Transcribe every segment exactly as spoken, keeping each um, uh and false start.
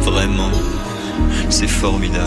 Vraiment, c'est formidable.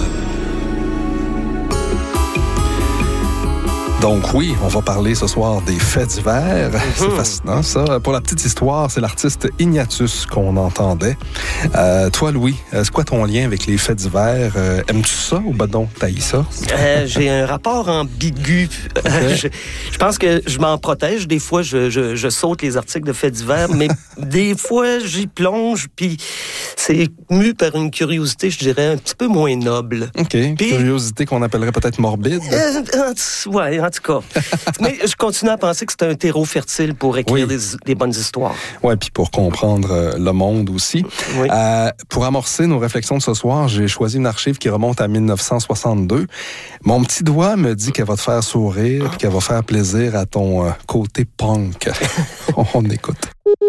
Donc oui, on va parler ce soir des faits divers. Mmh. C'est fascinant, ça. Pour la petite histoire, c'est l'artiste Ignatius qu'on entendait. Euh, toi, Louis, c'est quoi ton lien avec les faits divers? Euh, aimes-tu ça ou ben non, t'haïs ça? Euh, j'ai un rapport ambigu. Okay. je, je pense que je m'en protège. Des fois, je, je, je saute les articles de faits divers, mais des fois, j'y plonge, puis c'est mu par une curiosité, je dirais, un petit peu moins noble. OK. Puis, curiosité qu'on appellerait peut-être morbide? Euh, ouais, en tout cas. Mais je continue à penser que c'est un terreau fertile pour écrire oui. des, des bonnes histoires. Oui, puis pour comprendre euh, le monde aussi. Oui. Euh, pour amorcer nos réflexions de ce soir, j'ai choisi une archive qui remonte à dix-neuf cent soixante-deux. Mon petit doigt me dit qu'elle va te faire sourire et qu'elle va faire plaisir à ton euh, côté punk. On écoute.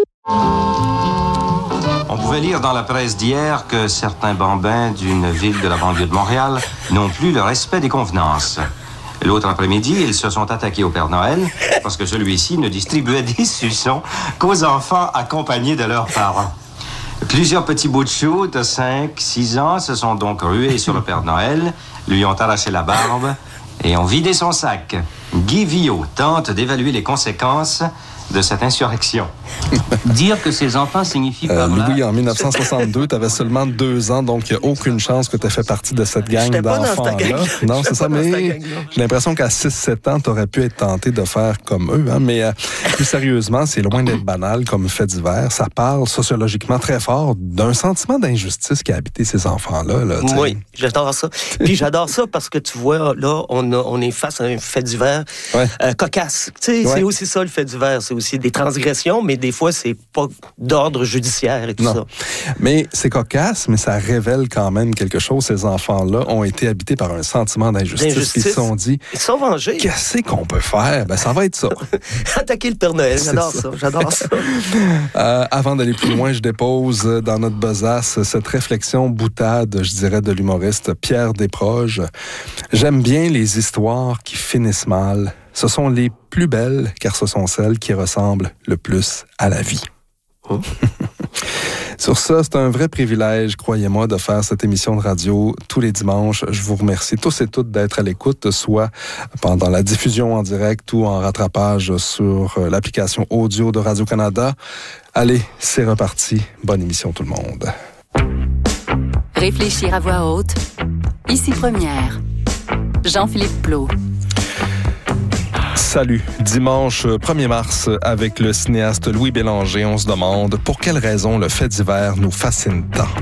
On pouvait lire dans la presse d'hier que certains bambins d'une ville de la banlieue de Montréal n'ont plus le respect des convenances. L'autre après-midi, ils se sont attaqués au Père Noël parce que celui-ci ne distribuait des suçons qu'aux enfants accompagnés de leurs parents. Plusieurs petits bouts de chou de cinq, six ans se sont donc rués sur le Père Noël, lui ont arraché la barbe et ont vidé son sac. Guy Viaud tente d'évaluer les conséquences de cette insurrection. Dire que ces enfants signifient euh, par là... Louis, en dix-neuf cent soixante-deux, tu avais seulement deux ans, donc il n'y a aucune chance que tu aies fait partie de cette gang J'étais d'enfants-là. Gang, non, c'est ça, mais j'ai l'impression qu'à six sept ans, tu aurais pu être tenté de faire comme eux. Hein, mais euh, plus sérieusement, c'est loin d'être banal comme fait divers. Ça parle sociologiquement très fort d'un sentiment d'injustice qui a habité ces enfants-là. Là, oui, j'adore ça. Puis j'adore ça parce que tu vois, là, on, a, on est face à un fait divers ouais. euh, cocasse. Tu sais, ouais. C'est aussi ça le fait divers. C'est aussi des transgressions, mais des fois, c'est pas d'ordre judiciaire et tout non. ça. Mais c'est cocasse, mais ça révèle quand même quelque chose. Ces enfants-là ont été habités par un sentiment d'injustice. d'injustice. Ils se sont dit, ils sont vengés. Qu'est-ce qu'on peut faire? Ben, ça va être ça. Attaquer le Père Noël, j'adore ça. ça. J'adore ça. euh, avant d'aller plus loin, je dépose dans notre besace cette réflexion boutade, je dirais, de l'humoriste Pierre Desproges. J'aime bien les histoires qui finissent mal. Ce sont les plus belles, car ce sont celles qui ressemblent le plus à la vie. Oh. Sur ça, c'est un vrai privilège, croyez-moi, de faire cette émission de radio tous les dimanches. Je vous remercie tous et toutes d'être à l'écoute, soit pendant la diffusion en direct ou en rattrapage sur l'application audio de Radio-Canada. Allez, c'est reparti. Bonne émission tout le monde. Réfléchir à voix haute. Ici Première. Jean-Philippe Plot. Salut. Dimanche premier mars, avec le cinéaste Louis Bélanger, on se demande pour quelle raison le fait divers nous fascine tant.